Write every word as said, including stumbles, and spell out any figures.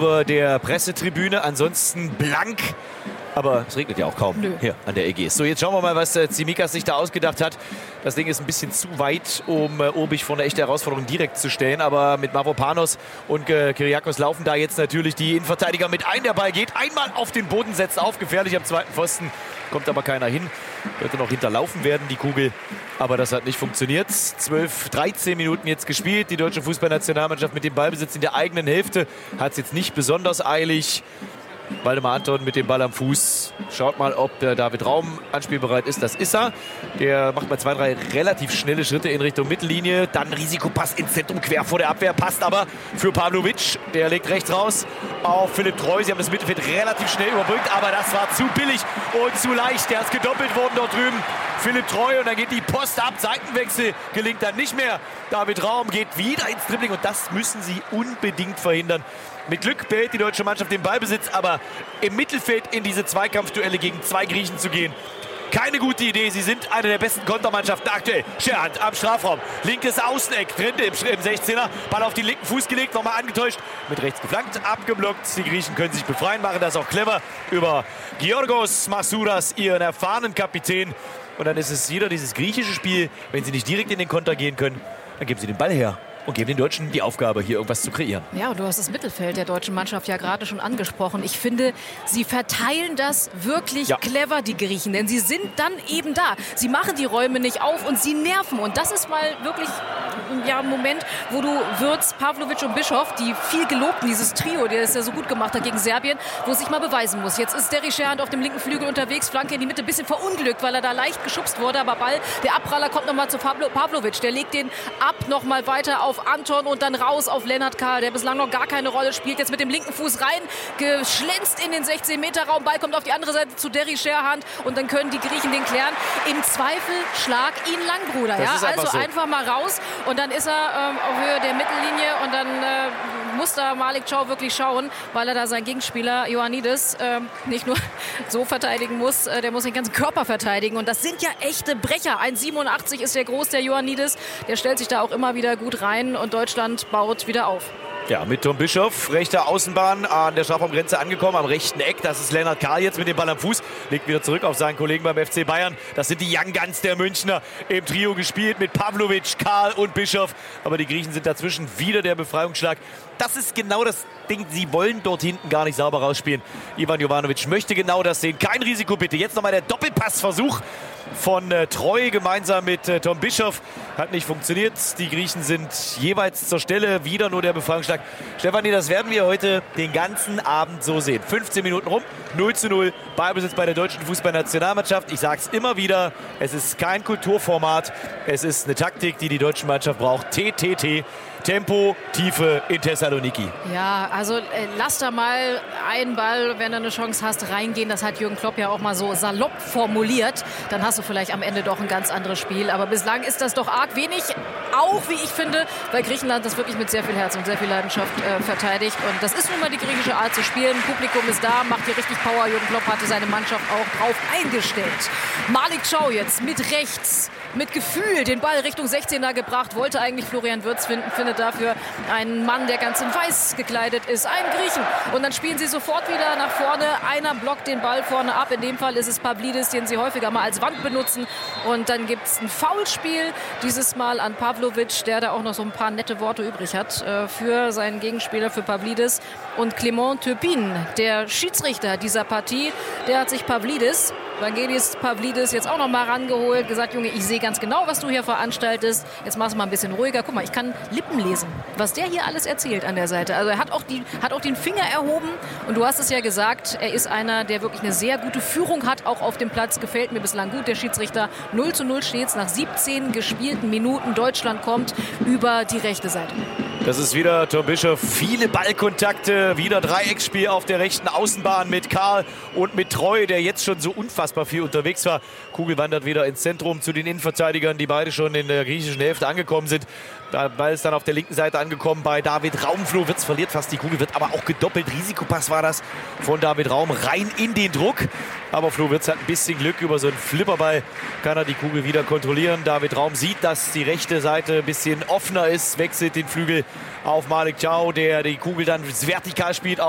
gegenüber der Pressetribüne. Ansonsten blank. Aber es regnet ja auch kaum Nö. hier an der Ägäis. So, jetzt schauen wir mal, was äh, Tsimikas sich da ausgedacht hat. Das Ding ist ein bisschen zu weit, um äh, Obich vor eine echte Herausforderung direkt zu stellen. Aber mit Mavropanos und äh, Kyriakos laufen da jetzt natürlich die Innenverteidiger mit ein. Der Ball geht einmal auf den Boden, setzt auf, gefährlich am zweiten Pfosten. Kommt aber keiner hin. Sollte noch hinterlaufen werden, die Kugel. Aber das hat nicht funktioniert. zwölf, dreizehn Minuten jetzt gespielt. Die deutsche Fußballnationalmannschaft mit dem Ballbesitz in der eigenen Hälfte hat es jetzt nicht besonders eilig. Waldemar Anton mit dem Ball am Fuß. Schaut mal, ob der David Raum anspielbereit ist. Das ist er. Der macht mal zwei, drei relativ schnelle Schritte in Richtung Mittellinie. Dann Risikopass ins Zentrum, quer vor der Abwehr. Passt aber für Pavlovic. Der legt rechts raus auf Philipp Treu. Sie haben das Mittelfeld relativ schnell überbrückt. Aber das war zu billig und zu leicht. Der ist gedoppelt worden dort drüben. Philipp Treu. Und dann geht die Post ab. Seitenwechsel gelingt dann nicht mehr. David Raum geht wieder ins Dribbling. Und das müssen sie unbedingt verhindern. Mit Glück behält die deutsche Mannschaft den Ballbesitz, aber im Mittelfeld in diese Zweikampfduelle gegen zwei Griechen zu gehen, keine gute Idee. Sie sind eine der besten Kontermannschaften aktuell. Scherhand am Strafraum. Linkes Außeneck, drin im, im sechzehner. Ball auf den linken Fuß gelegt, nochmal angetäuscht. Mit rechts geflankt, abgeblockt. Die Griechen können sich befreien, machen das auch clever über Georgos Masouras, ihren erfahrenen Kapitän. Und dann ist es wieder dieses griechische Spiel. Wenn sie nicht direkt in den Konter gehen können, dann geben sie den Ball her und geben den Deutschen die Aufgabe, hier irgendwas zu kreieren. Ja, und du hast das Mittelfeld der deutschen Mannschaft ja gerade schon angesprochen. Ich finde, sie verteilen das wirklich ja. clever, die Griechen. Denn sie sind dann eben da. Sie machen die Räume nicht auf und sie nerven. Und das ist mal wirklich ja, ein Moment, wo du Wirtz, Pavlovic und Bischof, die viel gelobten, dieses Trio, der es ja so gut gemacht hat gegen Serbien, wo es sich mal beweisen muss. Jetzt ist Derry Scherhand auf dem linken Flügel unterwegs, Flanke in die Mitte, ein bisschen verunglückt, weil er da leicht geschubst wurde. Aber Ball, der Abpraller kommt nochmal zu Pavlo, Pavlovic. Der legt den ab, nochmal weiter auf Anton und dann raus auf Lennart Kahl, der bislang noch gar keine Rolle spielt. Jetzt mit dem linken Fuß rein, geschlänzt in den sechzehn-Meter-Raum. Ball kommt auf die andere Seite zu Derry Scherhand und dann können die Griechen den klären. Im Zweifel schlag ihn lang, Bruder. Ja? Also einfach, so. einfach mal raus und dann ist er ähm, auf Höhe der Mittellinie und dann äh, muss da Malik Thiaw wirklich schauen, weil er da seinen Gegenspieler Ioannidis äh, nicht nur so verteidigen muss, äh, der muss den ganzen Körper verteidigen und das sind ja echte Brecher. eins Komma siebenundachtzig ist der groß, der Ioannidis. Der stellt sich da auch immer wieder gut rein und Deutschland baut wieder auf. Ja, mit Tom Bischof, rechter Außenbahn an der Strafraumgrenze angekommen, am rechten Eck. Das ist Lennart Kahl jetzt mit dem Ball am Fuß. Legt wieder zurück auf seinen Kollegen beim F C Bayern. Das sind die Young Guns der Münchner im Trio gespielt mit Pavlovic, Kahl und Bischof. Aber die Griechen sind dazwischen, wieder der Befreiungsschlag. Das ist genau das Ding. Sie wollen dort hinten gar nicht sauber rausspielen. Ivan Jovanovic möchte genau das sehen. Kein Risiko bitte. Jetzt nochmal der Doppelpassversuch von äh, Treu gemeinsam mit äh, Tom Bischof. Hat nicht funktioniert. Die Griechen sind jeweils zur Stelle. Wieder nur der Befreiungsschlag. Stefanie, das werden wir heute den ganzen Abend so sehen. fünfzehn Minuten rum, null zu null. Ballbesitz bei der deutschen Fußballnationalmannschaft. Ich sage es immer wieder, es ist kein Kulturformat. Es ist eine Taktik, die die deutsche Mannschaft braucht. T T T. Tempo, Tiefe in Thessaloniki. Ja, also äh, lass da mal einen Ball, wenn du eine Chance hast, reingehen. Das hat Jürgen Klopp ja auch mal so salopp formuliert. Dann hast du vielleicht am Ende doch ein ganz anderes Spiel. Aber bislang ist das doch arg wenig. Auch, wie ich finde, weil Griechenland das wirklich mit sehr viel Herz und sehr viel Leidenschaft äh, verteidigt. Und das ist nun mal die griechische Art zu spielen. Publikum ist da, macht hier richtig Power. Jürgen Klopp hatte seine Mannschaft auch drauf eingestellt. Malik Thiaw jetzt mit rechts, mit Gefühl den Ball Richtung sechzehner gebracht. Wollte eigentlich Florian Wirtz finden, findet dafür einen Mann, der ganz in weiß gekleidet ist. Einen Griechen. Und dann spielen sie sofort wieder nach vorne. Einer blockt den Ball vorne ab. In dem Fall ist es Pavlidis, den sie häufiger mal als Wand benutzen. Und dann gibt es ein Foulspiel. Dieses Mal an Pavlovic, der da auch noch so ein paar nette Worte übrig hat äh, für seinen Gegenspieler, für Pavlidis. Und Clément Turpin, der Schiedsrichter dieser Partie, der hat sich Pavlidis, Vangelis Pavlidis, jetzt auch noch mal rangeholt, gesagt, Junge, ich sehe ganz genau, was du hier veranstaltest. Jetzt machst du mal ein bisschen ruhiger. Guck mal, ich kann Lippen lesen, was der hier alles erzählt an der Seite. Also er hat auch, die, hat auch den Finger erhoben. Und du hast es ja gesagt, er ist einer, der wirklich eine sehr gute Führung hat, auch auf dem Platz. Gefällt mir bislang gut, der Schiedsrichter. null zu null steht es nach siebzehn gespielten Minuten. Deutschland kommt über die rechte Seite. Das ist wieder Tom Bischof. Viele Ballkontakte, wieder Dreiecksspiel auf der rechten Außenbahn mit Kahl und mit Treu, der jetzt schon so unfassbar viel unterwegs war. Kugel wandert wieder ins Zentrum zu den Innenverteidigern, die beide schon in der griechischen Hälfte angekommen sind. Der Ball ist dann auf der linken Seite angekommen bei David Raum. Flo Wirtz verliert fast die Kugel, wird aber auch gedoppelt. Risikopass war das von David Raum rein in den Druck. Aber Flo Wirtz hat ein bisschen Glück. Über so einen Flipperball kann er die Kugel wieder kontrollieren. David Raum sieht, dass die rechte Seite ein bisschen offener ist, wechselt den Flügel auf Malik Thiaw, der die Kugel dann vertikal spielt.